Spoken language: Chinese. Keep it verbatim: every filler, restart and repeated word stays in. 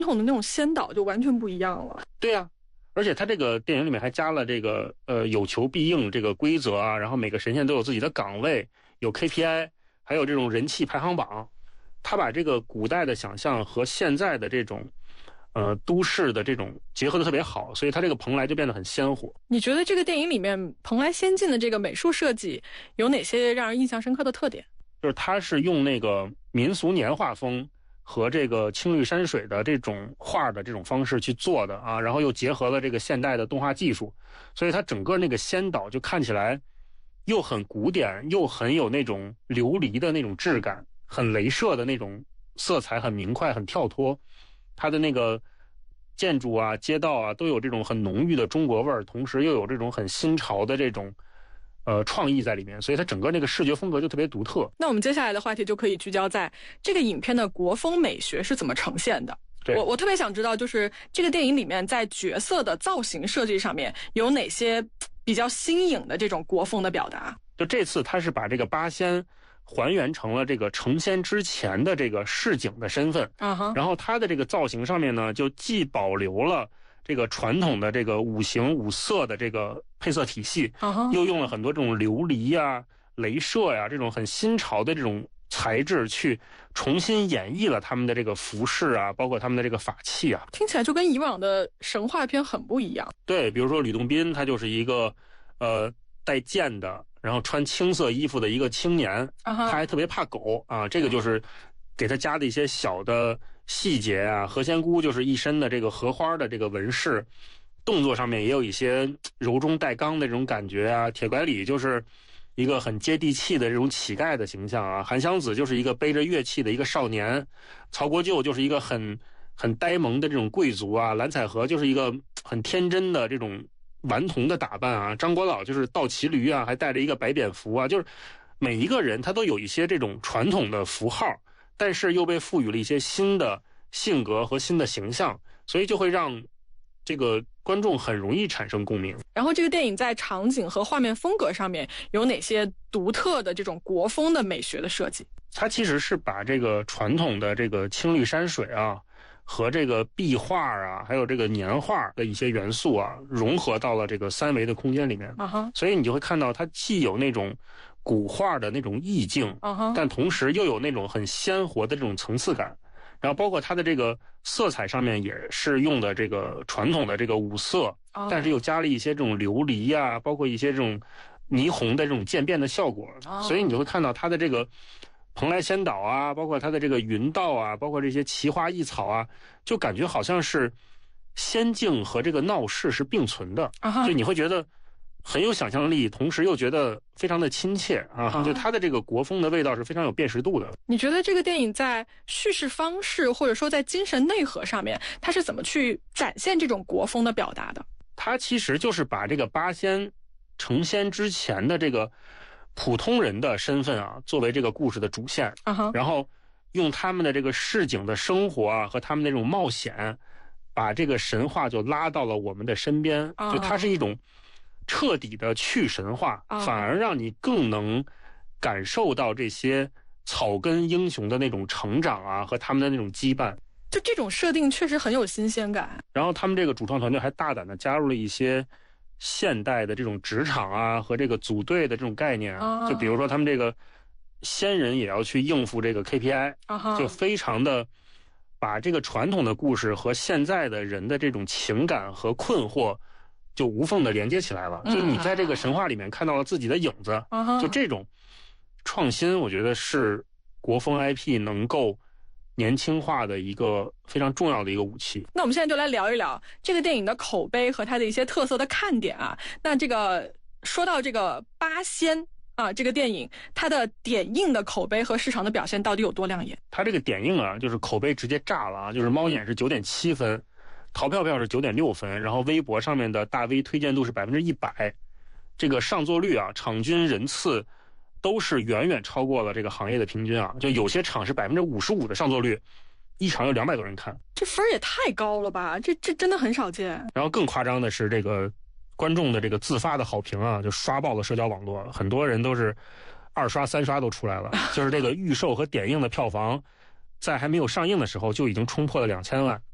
统的那种先导就完全不一样了。 对啊，而且他这个电影里面还加了这个呃有求必应这个规则啊，然后每个神仙都有自己的岗位，有 K P I， 还有这种人气排行榜。他把这个古代的想象和现在的这种呃都市的这种结合的特别好，所以他这个蓬莱就变得很鲜活。 你觉得这个电影里面蓬莱仙境的这个美术设计有哪些让人印象深刻的特点？ 就是他是用那个民俗年画风和这个青绿山水的这种画的这种方式去做的啊，然后又结合了这个现代的动画技术，所以它整个那个仙岛就看起来又很古典，又很有那种琉璃的那种质感，很镭射的那种色彩，很明快，很跳脱。它的那个建筑啊、街道啊，都有这种很浓郁的中国味儿，同时又有这种很新潮的这种呃创意在里面，所以它整个那个视觉风格就特别独特。 那我们接下来的话题就可以聚焦在这个影片的国风美学是怎么呈现的。我我特别想知道，就是这个电影里面在角色的造型设计上面有哪些比较新颖的这种国风的表达。 就这次他是把这个八仙还原成了这个成仙之前的这个市井的身份， uh-huh. 然后他的这个造型上面呢，就既保留了这个传统的这个五行五色的这个配色体系， uh-huh. 又用了很多这种琉璃啊、镭射呀、啊、这种很新潮的这种材质去重新演绎了他们的这个服饰啊，包括他们的这个法器啊， 听起来就跟以往的神话片很不一样。 对，比如说吕洞宾，他就是一个呃带剑的，然后穿青色衣服的一个青年， uh-huh. 他还特别怕狗啊，这个就是给他加的一些小的细节啊。何仙姑就是一身的这个荷花的这个纹饰，动作上面也有一些柔中带刚的这种感觉啊。铁拐李就是一个很接地气的这种乞丐的形象啊，韩湘子就是一个背着乐器的一个少年，曹国舅就是一个很很呆萌的这种贵族啊，蓝采和就是一个很天真的这种顽童的打扮啊，张国老就是倒骑驴啊，还带着一个白蝙蝠啊，就是每一个人他都有一些这种传统的符号，但是又被赋予了一些新的性格和新的形象，所以就会让这个观众很容易产生共鸣。 然后这个电影在场景和画面风格上面有哪些独特的这种国风的美学的设计？ 它其实是把这个传统的这个青绿山水啊和这个壁画啊还有这个年画的一些元素啊融合到了这个三维的空间里面， uh-huh. 所以你就会看到它既有那种古画的那种意境， uh-huh. 但同时又有那种很鲜活的这种层次感，然后包括它的这个色彩上面也是用的这个传统的这个五色， uh-huh. 但是又加了一些这种琉璃啊，包括一些这种霓虹的这种渐变的效果， uh-huh. 所以你就会看到它的这个蓬莱仙岛啊，包括它的这个云道啊，包括这些奇花异草啊，就感觉好像是仙境和这个闹市是并存的， uh-huh. 就你会觉得很有想象力，同时又觉得非常的亲切啊， uh-huh. 就它的这个国风的味道是非常有辨识度的。 你觉得这个电影在叙事方式或者说在精神内核上面，它是怎么去展现这种国风的表达的？ 它其实就是把这个八仙成仙之前的这个普通人的身份啊，作为这个故事的主线， uh-huh. 然后用他们的这个市井的生活啊和他们那种冒险，把这个神话就拉到了我们的身边， uh-huh. 就它是一种彻底的去神话， uh-huh. 反而让你更能感受到这些草根英雄的那种成长啊和他们的那种羁绊， 就这种设定确实很有新鲜感。 然后他们这个主创团队还大胆的加入了一些现代的这种职场啊和这个组队的这种概念， uh-huh. 就比如说他们这个仙人也要去应付这个 K P I， uh-huh. 就非常的把这个传统的故事和现在的人的这种情感和困惑就无缝的连接起来了， uh-huh. 就你在这个神话里面看到了自己的影子， uh-huh. 就这种创新我觉得是国风 I P 能够年轻化的一个非常重要的一个武器。 那我们现在就来聊一聊这个电影的口碑和它的一些特色的看点啊。那这个说到这个八仙啊，这个电影它的点映的口碑和市场的表现到底有多亮眼？ 它这个点映啊，就是口碑直接炸了啊！就是猫眼是九点七分，淘票票是九点六分，然后微博上面的大 V 推荐度是百分之一百，这个上座率啊，场均人次都是远远超过了这个行业的平均啊！就有些场是百分之五十五的上座率，一场有两百多人看， 这分也太高了吧！这这真的很少见。 然后更夸张的是这个观众的这个自发的好评啊，就刷爆了社交网络，很多人都是二刷三刷都出来了，就是这个预售和点映的票房在还没有上映的时候就已经冲破了两千万。